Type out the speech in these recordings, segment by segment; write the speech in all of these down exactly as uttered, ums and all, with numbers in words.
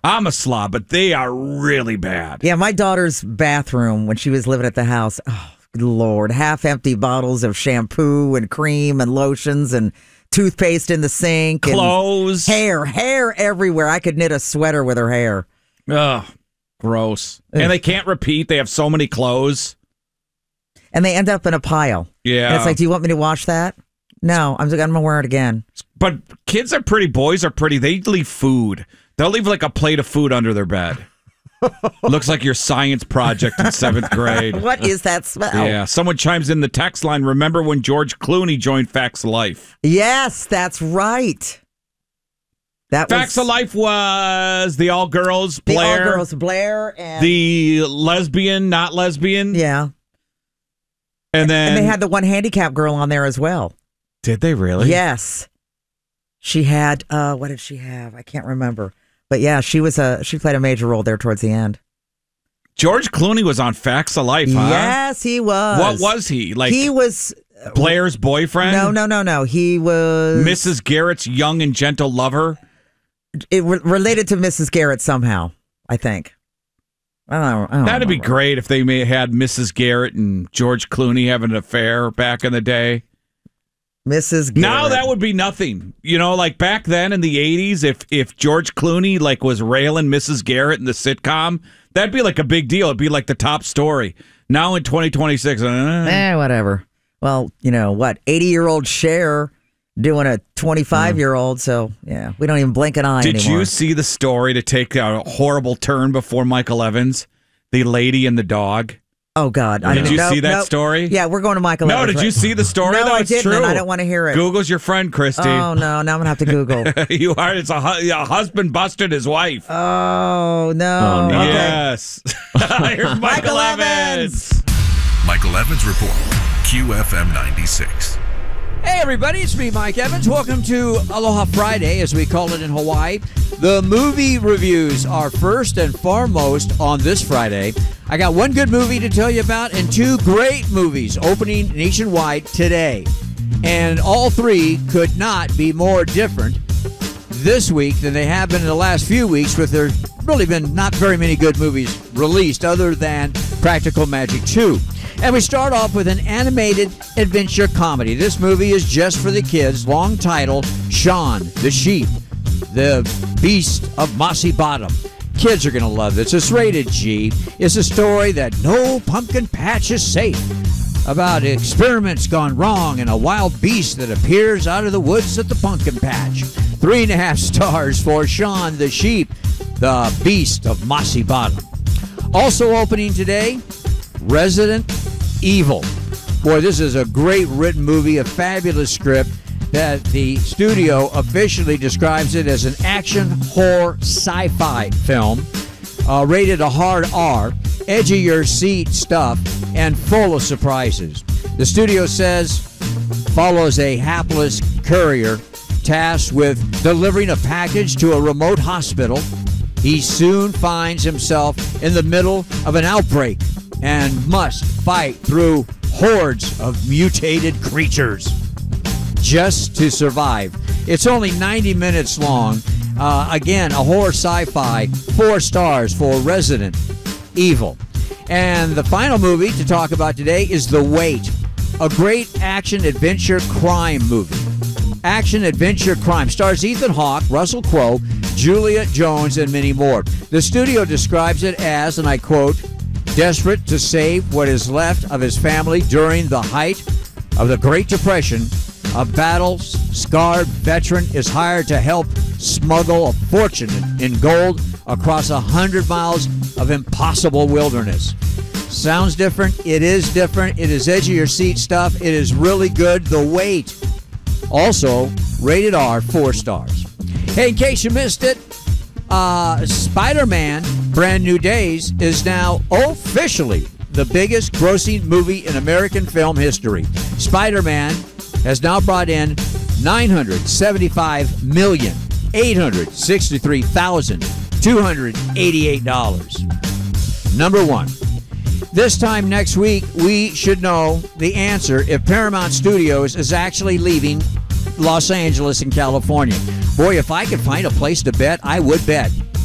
I'm a slob, but they are really bad. Yeah, my daughter's bathroom when she was living at the house, oh, Lord, half-empty bottles of shampoo and cream and lotions and toothpaste in the sink. Clothes. And hair, hair everywhere. I could knit a sweater with her hair. Ugh, gross. And they can't repeat. They have so many clothes. And they end up in a pile. Yeah. And it's like, do you want me to wash that? No, I'm, I'm going to wear it again. But kids are pretty. Boys are pretty. They leave food. They'll leave like a plate of food under their bed. Looks like your science project in seventh grade. What is that smell? Yeah. Someone chimes in the text line. Remember when George Clooney joined Facts of Life? Yes, that's right. That Facts was, of Life was the all girls Blair. The all girls Blair and the lesbian, not lesbian. Yeah. And then and they had the one handicapped girl on there as well. Did they really? Yes. She had uh what did she have? I can't remember. But yeah, she was a she played a major role there towards the end. George Clooney was on Facts of Life, huh? Yes, he was. What was he? Like he was Blair's boyfriend? No, no, no, no. He was Missus Garrett's young and gentle lover? It re- related to Missus Garrett somehow, I think. I don't, I don't That'd remember. be great if they may had Missus Garrett and George Clooney having an affair back in the day. Missus Garrett. Now that would be nothing. You know, like back then in the eighties, if if George Clooney like was railing Missus Garrett in the sitcom, that'd be like a big deal. It'd be like the top story. Now in twenty twenty-six, uh, eh, whatever. Well, you know what? eighty-year-old Cher doing a twenty-five-year-old, so yeah, we don't even blink an eye Did anymore. you see the story to take a horrible turn before Michael Evans? The lady and the dog? Oh, God. I Did didn't, you nope, see that nope. story? Yeah, we're going to Michael No, Evans, did right? you see the story? No, that I it's didn't, true. and I don't want to hear it. Google's your friend, Christy. Oh, no, now I'm going to have to Google. You are. It's a, hu- a husband busted his wife. Oh, no. Oh, no. Okay. Yes. Here's Michael, Michael Evans. Evans. Michael Evans Report, Q F M ninety-six. Hey everybody, it's me, Mike Evans. Welcome to Aloha Friday, as we call it in Hawaii. The movie reviews are first and foremost on this Friday. I got one good movie to tell you about and two great movies opening nationwide today. And all three could not be more different this week than they have been in the last few weeks, with there really been not very many good movies released other than Practical Magic two. And we start off with an animated adventure comedy. This movie is just for the kids. Long title, Shaun the Sheep, the Beast of Mossy Bottom. Kids are going to love this. It's rated G. It's a story that no pumpkin patch is safe, about experiments gone wrong and a wild beast that appears out of the woods at the pumpkin patch. Three and a half stars for Shaun the Sheep, the Beast of Mossy Bottom. Also opening today, Resident Evil. Boy, this is a great written movie, a fabulous script that the studio officially describes it as an action horror sci-fi film, uh, rated a hard R, edge of your seat stuff, and full of surprises. The studio says follows a hapless courier tasked with delivering a package to a remote hospital. He soon finds himself in the middle of an outbreak and must fight through hordes of mutated creatures just to survive. It's only ninety minutes long. Uh, again, a horror sci-fi, four stars for Resident Evil. And the final movie to talk about today is The Wait, a great action-adventure crime movie. Action-adventure crime stars Ethan Hawke, Russell Crowe, Julia Jones, and many more. The studio describes it as, and I quote, desperate to save what is left of his family during the height of the Great Depression, a battle-scarred veteran is hired to help smuggle a fortune in gold across a hundred miles of impossible wilderness. Sounds different. It is different. It is edge-of-your-seat stuff. It is really good. The Wait. Also, rated R, four stars. Hey, in case you missed it, uh, Spider-Man Brand New Days is now officially the biggest grossing movie in American film history. Spider-Man has now brought in nine hundred seventy-five million, eight hundred sixty-three thousand, two hundred eighty-eight dollars. Number one. This time next week, we should know the answer if Paramount Studios is actually leaving Los Angeles and California. Boy, if I could find a place to bet, I would bet.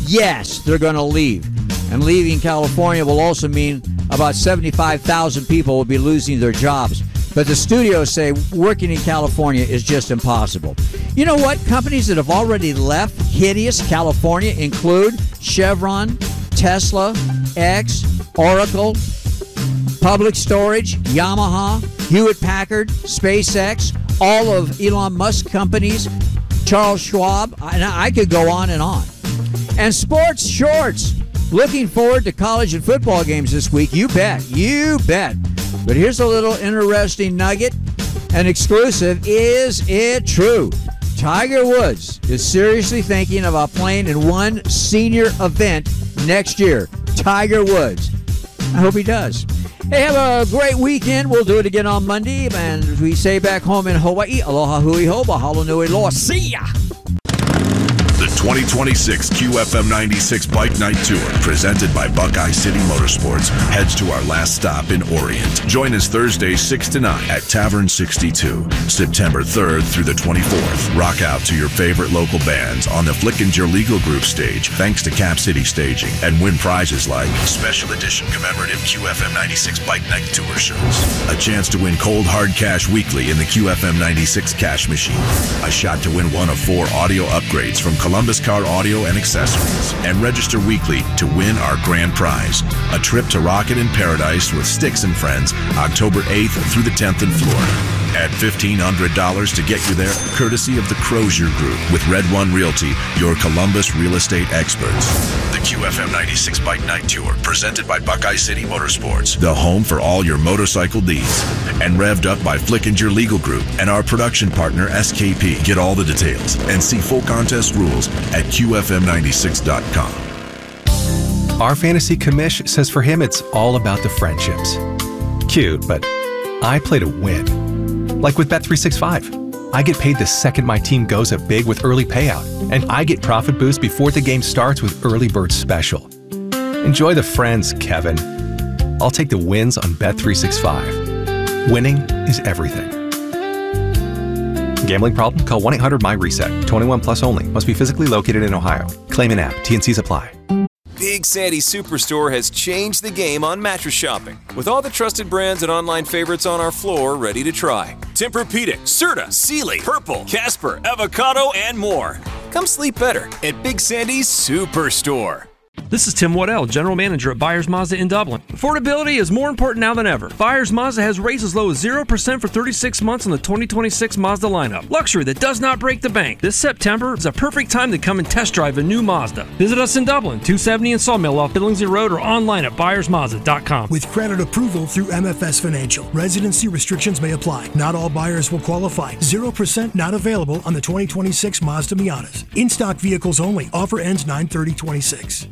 yes, they're going to leave. And leaving California will also mean about seventy-five thousand people will be losing their jobs. But the studios say working in California is just impossible. You know what? Companies that have already left hideous California include Chevron, Tesla, X, Oracle, Public Storage, Yamaha, Hewlett-Packard, SpaceX, all of Elon Musk's companies, Charles Schwab, and I could go on and on. And sports shorts. Looking forward to college and football games this week. You bet. You bet. But here's a little interesting nugget. An exclusive. Is it true? Tiger Woods is seriously thinking about playing in one senior event next year. Tiger Woods. I hope he does. Hey, have a great weekend. We'll do it again on Monday. And as we say back home in Hawaii, aloha hui ho, mahalo nui loa. See ya! The twenty twenty-six Q F M ninety-six Bike Night Tour, presented by Buckeye City Motorsports, heads to our last stop in Orient. Join us Thursday, six to nine at Tavern sixty-two, September third through the twenty-fourth. Rock out to your favorite local bands on the Flickinger Legal Group stage, thanks to Cap City Staging, and win prizes like special edition commemorative Q F M ninety-six Bike Night Tour shirts, a chance to win cold hard cash weekly in the Q F M ninety-six cash machine, a shot to win one of four audio upgrades from Columbus Car Audio and Accessories, and register weekly to win our grand prize, a trip to Rocket in Paradise with Styx and Friends, October eighth through the tenth in Florida. At fifteen hundred dollars to get you there, courtesy of the Crozier Group with Red One Realty, your Columbus real estate experts. The Q F M ninety-six Bike Night Tour, presented by Buckeye City Motorsports, the home for all your motorcycle needs, and revved up by Flickinger Legal Group and our production partner S K P. Get all the details and see full contest rules at Q F M ninety-six dot com. Our fantasy commish says for him it's all about the friendships. Cute, but I play to win. Like with Bet three sixty-five. I get paid the second my team goes up big with early payout, and I get profit boost before the game starts with Early Bird Special. Enjoy the friends, Kevin. I'll take the wins on Bet three sixty-five. Winning is everything. Gambling problem? Call one eight hundred my reset. twenty-one plus only. Must be physically located in Ohio. Claim an app. T N Cs apply. Big Sandy Superstore has changed the game on mattress shopping, with all the trusted brands and online favorites on our floor ready to try. Tempur-Pedic, Serta, Sealy, Purple, Casper, Avocado, and more. Come sleep better at Big Sandy's Superstore. This is Tim Waddell, General Manager at Buyers Mazda in Dublin. Affordability is more important now than ever. Buyers Mazda has rates as low as zero percent for thirty-six months on the twenty twenty-six Mazda lineup. Luxury that does not break the bank. This September is a perfect time to come and test drive a new Mazda. Visit us in Dublin, two seventy in Sawmill off Billingsley Road, or online at buyers mazda dot com. With credit approval through M F S Financial, residency restrictions may apply. Not all buyers will qualify. zero percent not available on the twenty twenty-six Mazda Miatas. In-stock vehicles only. Offer ends nine thirty twenty-six.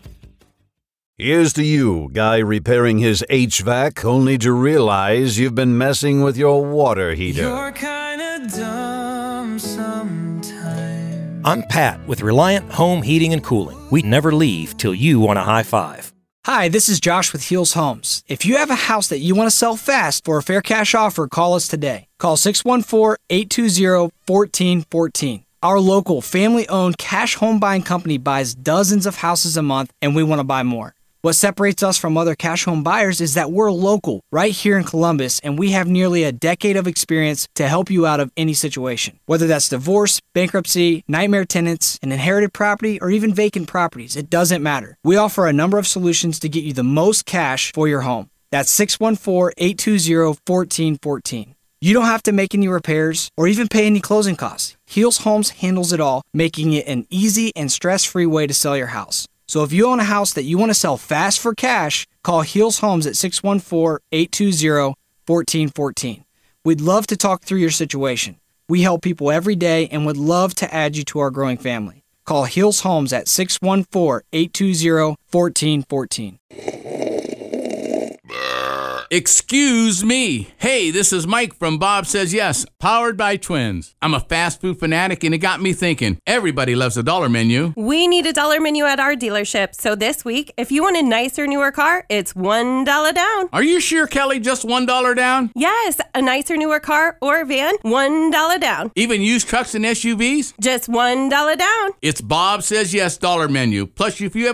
Here's to you, guy repairing his H V A C only to realize you've been messing with your water heater. You're kinda dumb sometimes. I'm Pat with Reliant Home Heating and Cooling. We never leave till you want a high five. Hi, this is Josh with Heels Homes. If you have a house that you want to sell fast for a fair cash offer, call us today. Call six one four, eight two zero, one four one four. Our local family-owned cash home buying company buys dozens of houses a month, and we want to buy more. What separates us from other cash home buyers is that we're local, right here in Columbus, and we have nearly a decade of experience to help you out of any situation. Whether that's divorce, bankruptcy, nightmare tenants, an inherited property, or even vacant properties, it doesn't matter. We offer a number of solutions to get you the most cash for your home. That's six one four, eight two zero, one four one four. You don't have to make any repairs or even pay any closing costs. Heels Homes handles it all, making it an easy and stress-free way to sell your house. So if you own a house that you want to sell fast for cash, call Heels Homes at six one four, eight two zero, one four one four. We'd love to talk through your situation. We help people every day and would love to add you to our growing family. Call Heels Homes at six one four, eight two zero, one four one four. Excuse me. Hey, this is Mike from Bob Says Yes, powered by Twins. I'm a fast food fanatic, and it got me thinking. Everybody loves a dollar menu. We need a dollar menu at our dealership. So this week, if you want a nicer, newer car, it's one dollar down. Are you sure, Kelly? Just one dollar down? Yes, a nicer, newer car or van, one dollar down. Even used trucks and S U Vs? Just one dollar down. It's Bob Says Yes dollar menu. Plus, if you have